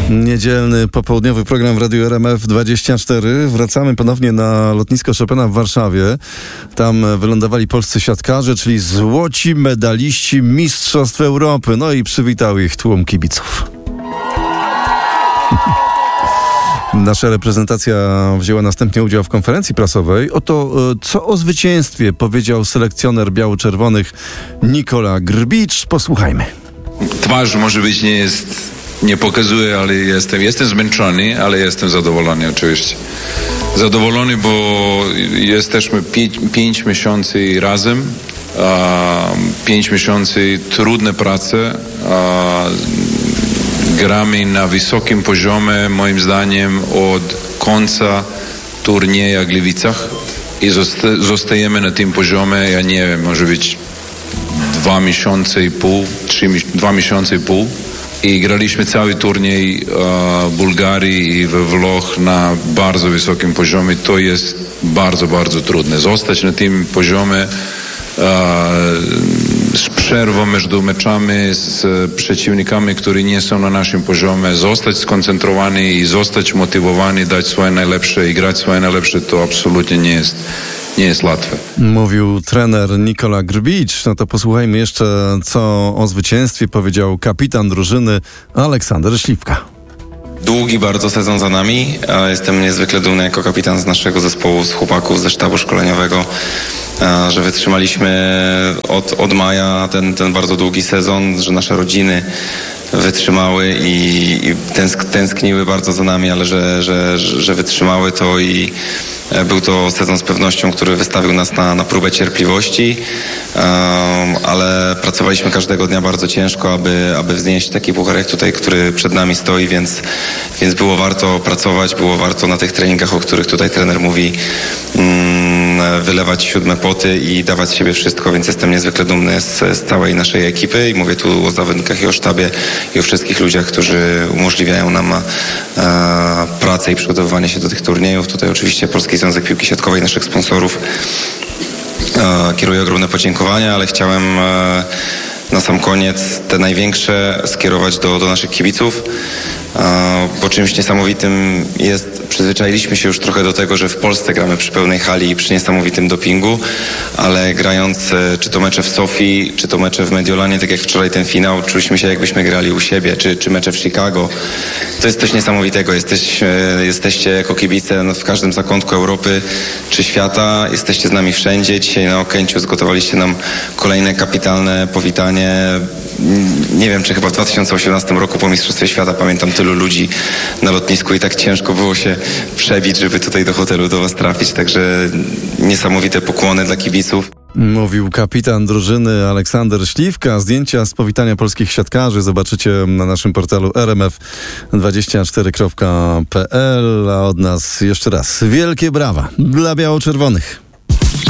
Niedzielny, popołudniowy program w Radiu RMF24. Wracamy ponownie na lotnisko Chopina w Warszawie. Tam wylądowali polscy siatkarze, czyli złoci medaliści Mistrzostw Europy. No i przywitał ich tłum kibiców. Nasza reprezentacja wzięła następnie udział w konferencji prasowej. Oto co o zwycięstwie powiedział selekcjoner biało-czerwonych Nikola Grbicz. Posłuchajmy. Twarz może być nie pokazuje, ale jestem zmęczony, ale jestem zadowolony oczywiście. Zadowolony, bo jesteśmy 5 miesięcy razem, 5 miesięcy trudne prace, gramy na wysokim poziomie, moim zdaniem, od końca turnieja w Gliwicach i zostajemy na tym poziomie, ja nie wiem, może być 2 miesiące i pół, 2 miesiące i pół. I graliśmy cały turniej w Bułgarii i we Włoch na bardzo wysokim poziomie. To jest bardzo, bardzo trudne. Zostać na tym poziomie z przerwą między meczami, z przeciwnikami, którzy nie są na naszym poziomie, zostać skoncentrowany i zostać motywowany, dać swoje najlepsze i grać swoje najlepsze, to absolutnie nie jest łatwe. Mówił trener Nikola Grbicz. No to posłuchajmy jeszcze, co o zwycięstwie powiedział kapitan drużyny Aleksander Śliwka. Długi bardzo sezon za nami. Jestem niezwykle dumny jako kapitan z naszego zespołu, z chłopaków ze sztabu szkoleniowego, że wytrzymaliśmy od maja ten bardzo długi sezon, że nasze rodziny wytrzymały i tęskniły bardzo za nami, ale że wytrzymały to i był to sezon z pewnością, który wystawił nas na próbę cierpliwości, ale pracowaliśmy każdego dnia bardzo ciężko, aby wznieść taki pucharek tutaj, który przed nami stoi, więc było warto pracować, było warto na tych treningach, o których tutaj trener mówi, wylewać 7 poty i dawać z siebie wszystko, więc jestem niezwykle dumny z całej naszej ekipy i mówię tu o zawodnikach i o sztabie i o wszystkich ludziach, którzy umożliwiają nam pracę i przygotowywanie się do tych turniejów. Tutaj oczywiście Polski Związek Piłki Siatkowej, naszych sponsorów, kieruję ogromne podziękowania, ale chciałem na sam koniec te największe skierować do naszych kibiców, bo czymś niesamowitym jest, przyzwyczailiśmy się już trochę do tego, że w Polsce gramy przy pełnej hali i przy niesamowitym dopingu, ale grając czy to mecze w Sofii, czy to mecze w Mediolanie, tak jak wczoraj ten finał, czuliśmy się jakbyśmy grali u siebie, czy mecze w Chicago. To jest coś niesamowitego. Jesteście jako kibice w każdym zakątku Europy czy świata, jesteście z nami wszędzie. Dzisiaj na Okęciu zgotowaliście nam kolejne kapitalne powitanie. Nie wiem, czy chyba w 2018 roku po Mistrzostwie Świata pamiętam tylu ludzi na lotnisku i tak ciężko było się przebić, żeby tutaj do hotelu do was trafić. Także niesamowite pokłony dla kibiców. Mówił kapitan drużyny Aleksander Śliwka. Zdjęcia z powitania polskich siatkarzy zobaczycie na naszym portalu rmf24.pl. A od nas jeszcze raz wielkie brawa dla biało-czerwonych.